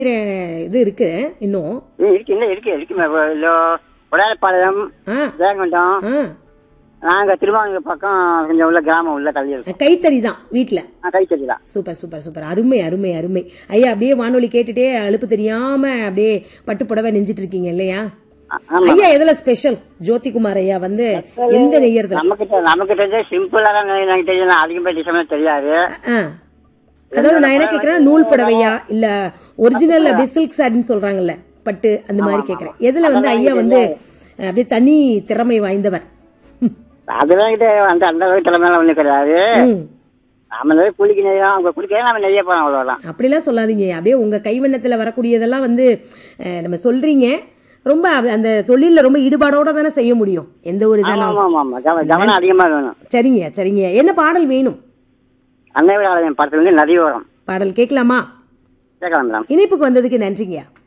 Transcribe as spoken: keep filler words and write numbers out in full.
இது இருக்கு இன்னும் ம், இருக்கு இன்னும் இருக்கு இருக்கு உடையாளப்பாளையம் ஆ வேகண்டம் ஆ நாங்க திருவாங்கூர் பக்கம் கொஞ்சம் உள்ள கிராமம் உள்ள தள்ளி இருக்கோம். கைத்தறி தான் வீட்டில். கைத்தறி தான். சூப்பர் சூப்பர் சூப்பர் அருமை அருமை அருமை ஐயா. அப்படியே வானொலி கேட்டுட்டே அலுப்பு தெரியாம அப்படியே பட்டு புடவை நெஞ்சிட்டு இருக்கீங்க இல்லையா ஐயா? எதுல ஸ்பெஷல் ஜோதிகுமார் ஐயா வந்து எந்த நெய்யறதுல? நமக்கு நமக்கு தெரிஞ்ச சிம்பிளா தான் எனக்கு தெரியும். அதிகமாக டிசைன் தெரியாது. ஆ அதாவது நான் என்ன கேக்குறேன், நூல் புடவையா இல்ல ஒரிஜினல் அப்படி சில்க் சாரின்னு சொல்றாங்கல்ல பட்டு அந்த மாதிரி கேக்குறேன். எதுல வந்து ஐயா வந்து அப்படியே தனி திறமை வாய்ந்தவர்? அதெல்லாம் கிட்ட அந்த அந்த திறமையில ஒண்ணு கிடையாது. நாம கூலிக்கு நெய்யும் அவங்க குளிக்க நம்ம நெய்ய போறோம் அவ்வளவுதான். அப்படிலாம் சொல்லாதீங்க. அப்படியே உங்க கைவண்ணத்துல வரக்கூடியதெல்லாம் வந்து நம்ம சொல்றீங்க. ரொம்ப அந்த தொழில ரொம்ப ஈடுபாடோட தானே செய்ய முடியும் எந்த ஒரு கவனம் அதிகமா வேணும். சரிங்க சரிங்க. என்ன பாடல் வேணும்? அன்னை படத்துல இருந்து நதியோரம் பாடல் கேட்கலாமா? கேட்கலாம் மேடம். இணைப்புக்கு வந்ததுக்கு நன்றிங்கய்யா.